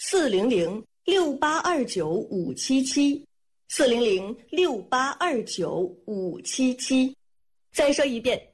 ，400-6829-577，400-6829-577。再说一遍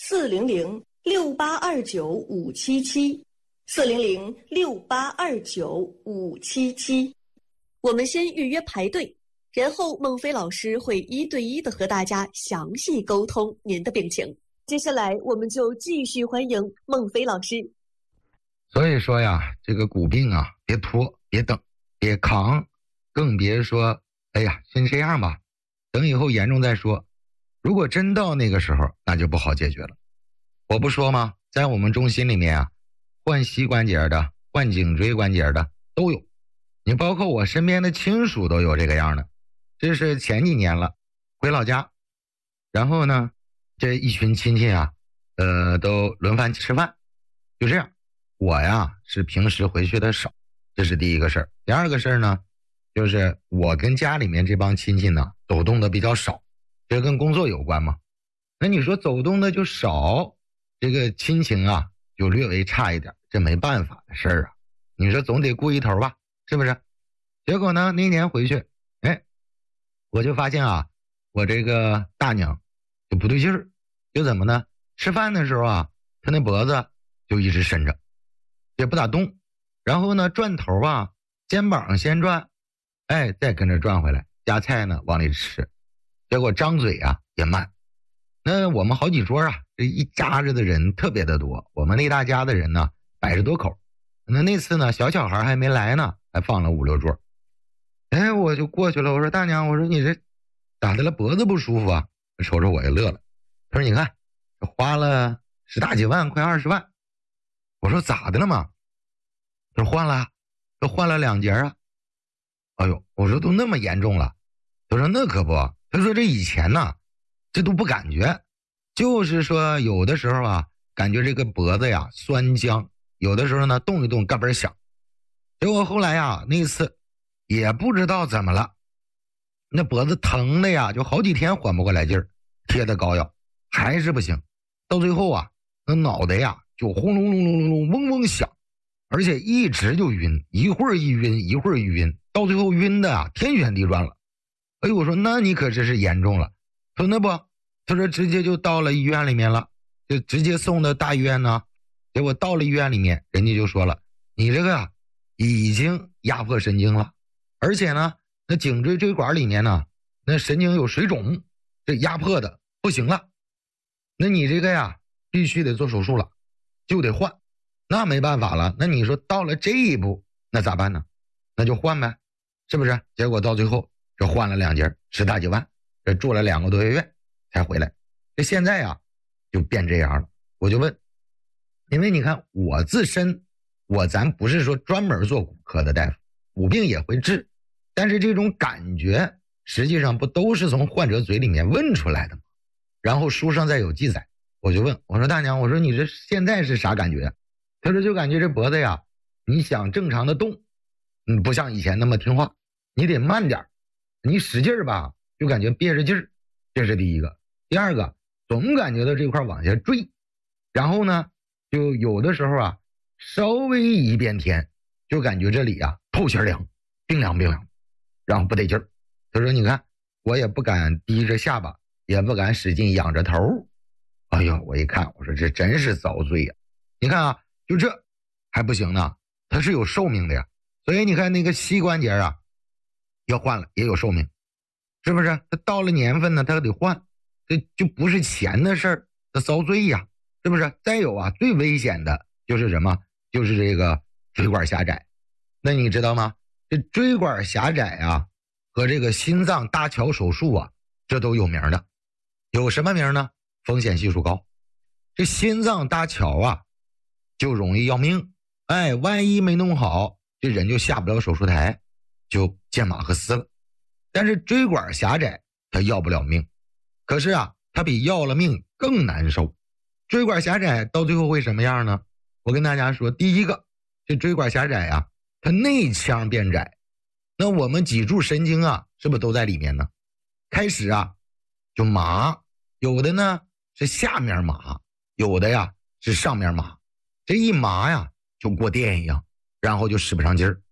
，400-6829-577，400-6829-577。我们先预约排队，然后孟非老师会1对1的和大家详细沟通您的病情。接下来我们就继续欢迎孟非老师。 所以说呀，这个骨病啊，别拖，别等，别扛，更别说哎呀先这样吧，等以后严重再说。如果真到那个时候，那就不好解决了。我不说吗，在我们中心里面啊，患膝关节的，患颈椎关节的都有，你包括我身边的亲属都有这个样的。这是前几年了，回老家，然后呢这一群亲戚啊都轮番吃饭，就这样。我呀是平时回去的少，这是第一个事儿。第二个事儿呢，就是我跟家里面这帮亲戚呢走动的比较少，这跟工作有关嘛。那你说走动的就少，这个亲情啊就略微差一点，这没办法的事儿啊。你说总得顾一头吧，是不是？结果呢那年回去，我就发现啊，我这个大娘就不对劲儿，就怎么呢？吃饭的时候啊，她那脖子就一直伸着，也不咋动，然后呢转头啊，肩膀先转，再跟着转回来，夹菜呢往里吃，结果张嘴啊也慢。那我们好几桌啊，这一扎着的人特别的多，我们那大家的人呢100多口。那次呢小孩还没来呢，还放了5、6桌。我就过去了，我说大娘，我说你这咋的了，脖子不舒服啊？瞅瞅我也乐了，他说你看这花了10大几万，快20万。我说咋的了嘛？他说换了，都换了2节啊。哎呦，我说都那么严重了。他说那可不，他说这以前呢这都不感觉，就是说有的时候啊感觉这个脖子呀酸僵，有的时候呢动一动嘎嘣响。结果后来呀那次也不知道怎么了，那脖子疼的呀就好几天缓不过来劲儿，贴的膏药还是不行，到最后啊那脑袋呀就轰隆隆隆隆隆嗡嗡响，而且一直就晕，一会儿一晕一会儿一晕，到最后晕的啊天旋地转了。我说那你可真是严重了。他说那不，他说直接就到了医院里面了，就直接送到大医院呢。结果到了医院里面，人家就说了，你这个已经压迫神经了，而且呢那颈椎椎管里面呢那神经有水肿，这压迫的不行了，那你这个呀必须得做手术了，就得换。那没办法了，那你说到了这一步那咋办呢？那就换呗，是不是？结果到最后这换了2节10大几万，这住了2个多月才回来。这现在啊就变这样了。我就问，因为你看我自身咱不是说专门做骨科的大夫，骨病也会治，但是这种感觉实际上不都是从患者嘴里面问出来的吗？然后书上再有记载。我就问，我说大娘，我说你这现在是啥感觉？他说就感觉这脖子呀，你想正常的动，不像以前那么听话，你得慢点，你使劲儿吧就感觉憋着劲儿，这是第一个。第二个，总感觉到这块往下坠，然后呢就有的时候啊稍微一变天，就感觉这里啊透心凉，冰凉冰凉，然后不得劲儿。他说你看我也不敢低着下巴，也不敢使劲仰着头。哎呦，我一看我说这真是遭罪呀。你看啊，就这还不行呢，它是有寿命的呀。所以你看那个膝关节啊要换了也有寿命，是不是？它到了年份呢它得换，这就不是钱的事儿，它遭罪呀，是不是？再有啊最危险的就是什么？就是这个椎管狭窄。那你知道吗？这椎管狭窄啊和这个心脏搭桥手术啊这都有名的。有什么名呢？风险系数高。这心脏搭桥啊就容易要命，万一没弄好，这人就下不了手术台，就见马克思了。但是椎管狭窄它要不了命，可是啊它比要了命更难受。椎管狭窄到最后会什么样呢？我跟大家说，第一个，这椎管狭窄啊它内腔变窄，那我们脊柱神经啊是不是都在里面呢？开始啊就麻，有的呢是下面麻，有的呀是上面麻，这一麻呀就过电一样，然后就使不上劲儿。